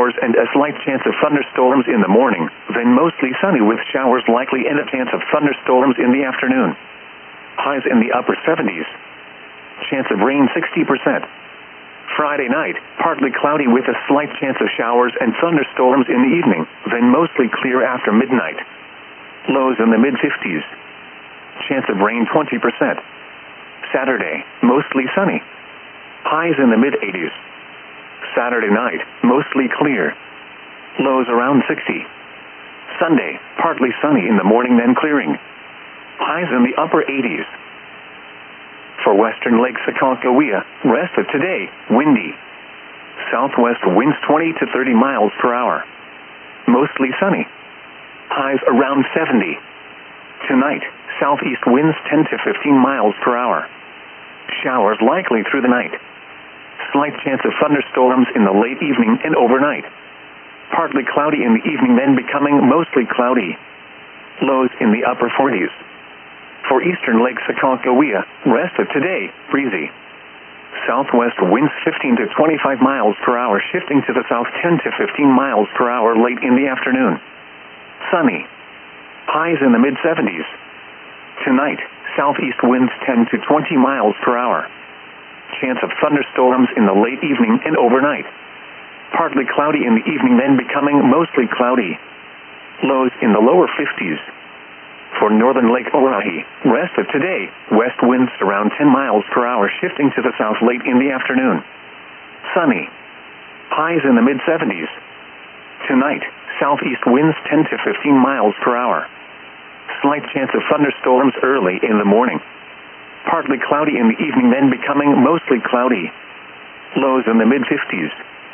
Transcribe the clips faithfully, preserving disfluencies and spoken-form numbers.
showers and a slight chance of thunderstorms in the morning, then mostly sunny with showers likely and a chance of thunderstorms in the afternoon. Highs in the upper seventies. Chance of rain sixty percent. Friday night, partly cloudy with a slight chance of showers and thunderstorms in the evening, then mostly clear after midnight. Lows in the mid-fifties. Chance of rain twenty percent. Saturday, mostly sunny. Highs in the mid-eighties. Saturday night, mostly clear. Lows around sixty. Sunday, partly sunny in the morning then clearing. Highs in the upper eighties. For western Lake Sakakawea, rest of today, windy. Southwest winds twenty to thirty miles per hour. Mostly sunny. Highs around seventy. Tonight, southeast winds ten to fifteen miles per hour. Showers likely through the night. Slight chance of thunderstorms in the late evening and overnight. Partly cloudy in the evening then becoming mostly cloudy. Lows in the upper forties. For eastern Lake Sakakawea, rest of today, breezy. Southwest winds fifteen to twenty-five miles per hour shifting to the south ten to fifteen miles per hour late in the afternoon. Sunny. Highs in the mid-seventies. Tonight, southeast winds ten to twenty miles per hour. Chance of thunderstorms in the late evening and overnight. Partly cloudy in the evening then becoming mostly cloudy. Lows in the lower fifties. For northern Lake Oahe, rest of today, west winds around ten miles per hour shifting to the south late in the afternoon. Sunny. Highs in the mid-seventies. Tonight, southeast winds ten to fifteen miles per hour. Slight chance of thunderstorms early in the morning. Partly cloudy in the evening then becoming mostly cloudy. Lows in the mid-fifties.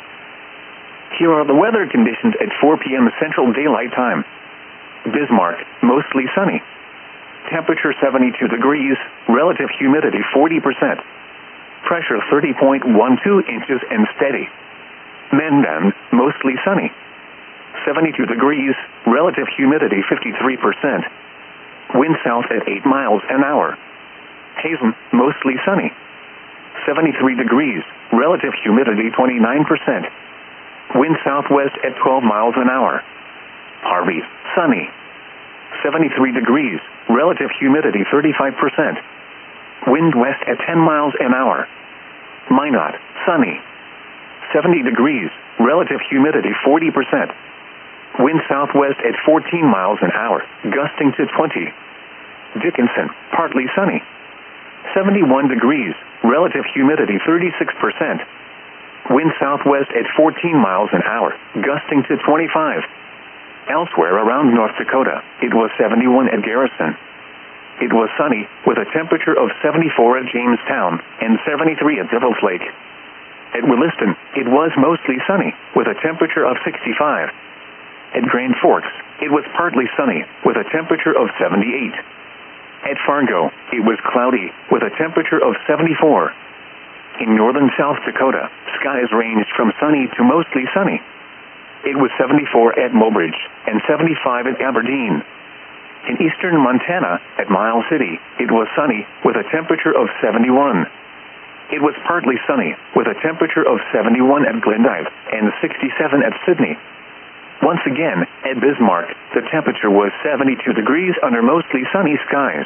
Here are the weather conditions at four p.m. Central Daylight Time. Bismarck, mostly sunny. Temperature seventy-two degrees, relative humidity forty percent. Pressure thirty point one two inches and steady. Mandan, mostly sunny. seventy-two degrees, relative humidity fifty-three percent. Wind south at eight miles an hour. Hazen, mostly sunny. seventy-three degrees, relative humidity twenty-nine percent. Wind southwest at twelve miles an hour. Harvey, sunny. seventy-three degrees, relative humidity thirty-five percent. Wind west at ten miles an hour. Minot, sunny. seventy degrees, relative humidity forty percent. Wind southwest at fourteen miles an hour, gusting to twenty. Dickinson, partly sunny. seventy-one degrees, relative humidity thirty-six percent. Wind southwest at fourteen miles an hour, gusting to twenty-five. Elsewhere around North Dakota, it was seventy-one at Garrison. It was sunny, with a temperature of seventy-four at Jamestown, and seventy-three at Devil's Lake. At Williston, it was mostly sunny, with a temperature of sixty-five. At Grand Forks, it was partly sunny, with a temperature of seventy-eight. At Fargo, it was cloudy, with a temperature of seventy-four. In northern South Dakota, skies ranged from sunny to mostly sunny. It was seventy-four at Mobridge, and seventy-five at Aberdeen. In eastern Montana, at Miles City, it was sunny, with a temperature of seventy-one. It was partly sunny, with a temperature of seventy-one at Glendive, and sixty-seven at Sydney. Once again, at Bismarck, the temperature was seventy-two degrees under mostly sunny skies.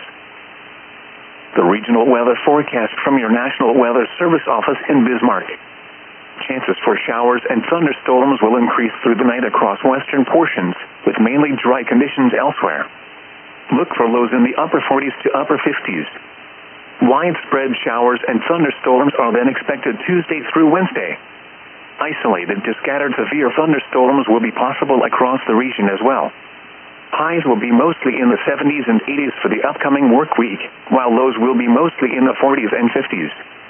The regional weather forecast from your National Weather Service office in Bismarck. Chances for showers and thunderstorms will increase through the night across western portions, with mainly dry conditions elsewhere. Look for lows in the upper forties to upper fifties. Widespread showers and thunderstorms are then expected Tuesday through Wednesday. Isolated to scattered severe thunderstorms will be possible across the region as well. Highs will be mostly in the seventies and eighties for the upcoming work week, while lows will be mostly in the forties and fifties.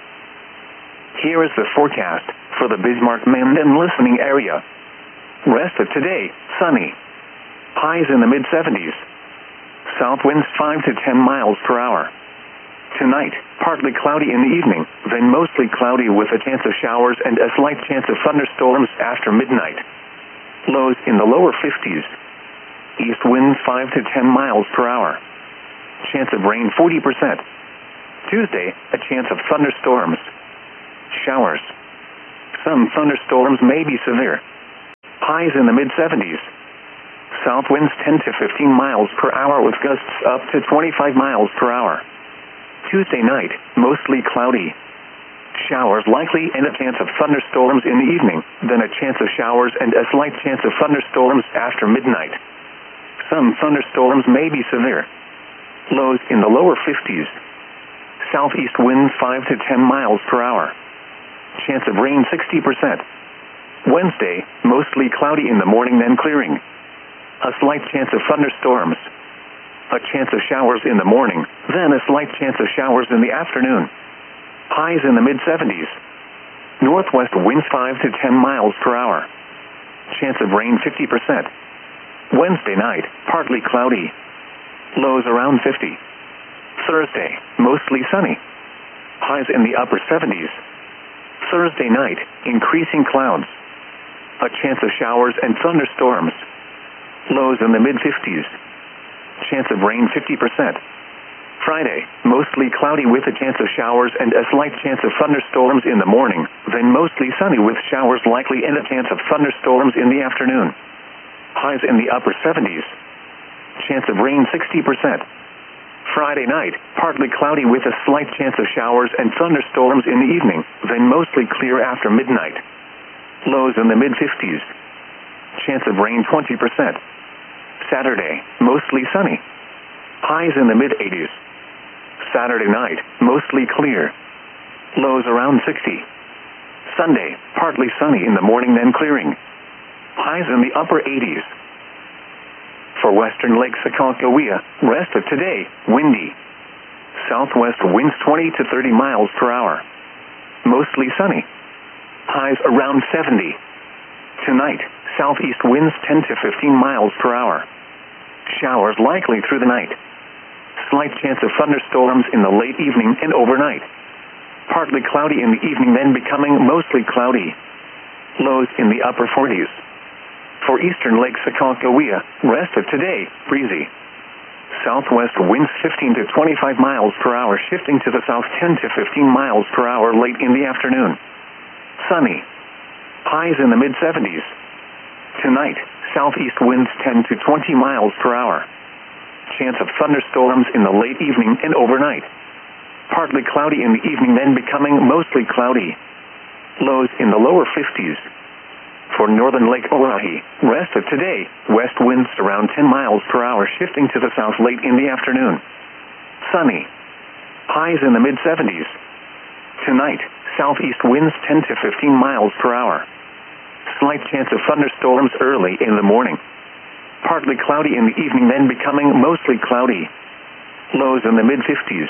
Here is the forecast for the Bismarck-Mandan listening area. Rest of today, sunny. Highs in the mid-seventies. South winds five to ten miles per hour. Tonight, partly cloudy in the evening, then mostly cloudy with a chance of showers and a slight chance of thunderstorms after midnight. Lows in the lower fifties. East winds five to ten miles per hour. Chance of rain forty percent. Tuesday, a chance of thunderstorms. Showers. Some thunderstorms may be severe. Highs in the mid seventies. South winds ten to fifteen miles per hour with gusts up to twenty-five miles per hour. Tuesday night, mostly cloudy. Showers likely and a chance of thunderstorms in the evening, then a chance of showers and a slight chance of thunderstorms after midnight. Some thunderstorms may be severe. Lows in the lower fifties. Southeast winds five to ten miles per hour. Chance of rain sixty percent. Wednesday, mostly cloudy in the morning then clearing. A slight chance of thunderstorms. A chance of showers in the morning, then a slight chance of showers in the afternoon. Highs in the mid seventies. Northwest winds five to ten miles per hour. Chance of rain fifty percent. Wednesday night, partly cloudy. Lows around fifty. Thursday, mostly sunny. Highs in the upper seventies. Thursday night, increasing clouds. A chance of showers and thunderstorms. Lows in the mid fifties. Chance of rain fifty percent. Friday, mostly cloudy with a chance of showers and a slight chance of thunderstorms in the morning, then mostly sunny with showers likely and a chance of thunderstorms in the afternoon. Highs in the upper seventies. Chance of rain sixty percent. Friday night, partly cloudy with a slight chance of showers and thunderstorms in the evening, then mostly clear after midnight. Lows in the mid fifties. Chance of rain twenty percent. Saturday, mostly sunny. Highs in the mid eighties. Saturday night, mostly clear. Lows around sixty. Sunday, partly sunny in the morning then clearing. Highs in the upper eighties. For western Lake Sakakawea, rest of today, windy. Southwest winds twenty to thirty miles per hour. Mostly sunny. Highs around seventy. Tonight, southeast winds ten to fifteen miles per hour. Showers likely through the night. Slight chance of thunderstorms in the late evening and overnight. Partly cloudy in the evening then becoming mostly cloudy. Lows in the upper forties. For eastern Lake Sakakawea, rest of today, breezy. Southwest winds fifteen to twenty-five miles per hour shifting to the south ten to fifteen miles per hour late in the afternoon. Sunny. Highs in the mid seventies. Tonight, southeast winds ten to twenty miles per hour. Chance of thunderstorms in the late evening and overnight. Partly cloudy in the evening then becoming mostly cloudy. Lows in the lower fifties. For northern Lake Oahe, rest of today, west winds around ten miles per hour shifting to the south late in the afternoon. Sunny. Highs in the mid seventies. Tonight, southeast winds ten to fifteen miles per hour. Slight chance of thunderstorms early in the morning. Partly cloudy in the evening then becoming mostly cloudy. Lows in the mid fifties.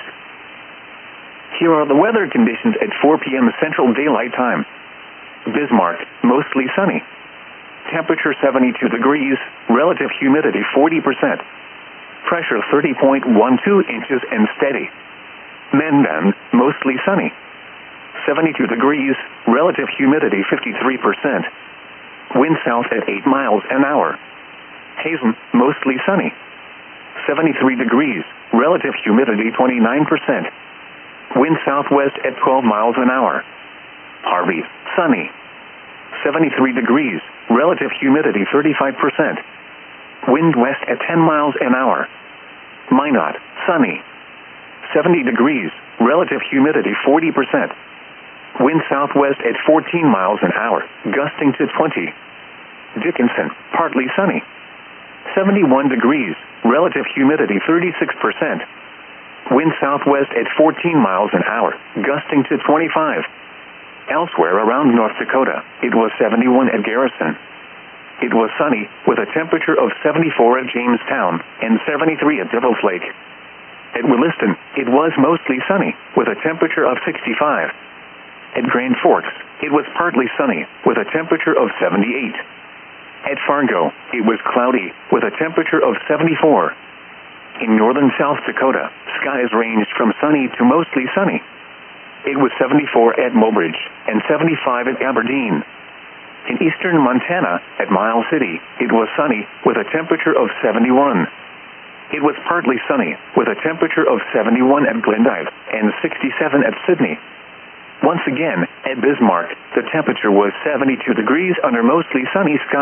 Here are the weather conditions at four p.m. Central Daylight Time. Bismarck, mostly sunny. Temperature seventy-two degrees, relative humidity forty percent. Pressure thirty point one two inches and steady. Mendon, mostly sunny. seventy-two degrees, relative humidity fifty-three percent. Wind south at eight miles an hour. Hazen, mostly sunny. seventy-three degrees, relative humidity twenty-nine percent. Wind southwest at twelve miles an hour. Harvey, sunny. seventy-three degrees, relative humidity thirty-five percent. Wind west at ten miles an hour. Minot, sunny. seventy degrees, relative humidity forty percent. Wind southwest at fourteen miles an hour, gusting to twenty. Dickinson, partly sunny. seventy-one degrees, relative humidity thirty-six percent. Wind southwest at fourteen miles an hour, gusting to twenty-five. Elsewhere around North Dakota, it was seventy-one at Garrison. It was sunny, with a temperature of seventy-four at Jamestown and seventy-three at Devil's Lake. At Williston, it was mostly sunny, with a temperature of sixty-five. At Grand Forks, it was partly sunny, with a temperature of seventy-eight. At Fargo, it was cloudy, with a temperature of seventy-four. In northern South Dakota, skies ranged from sunny to mostly sunny. It was seventy-four at Mobridge and seventy-five at Aberdeen. In eastern Montana, at Miles City, it was sunny, with a temperature of seventy-one. It was partly sunny, with a temperature of seventy-one at Glendive and sixty-seven at Sydney. Once again, at Bismarck, the temperature was seventy-two degrees under mostly sunny skies.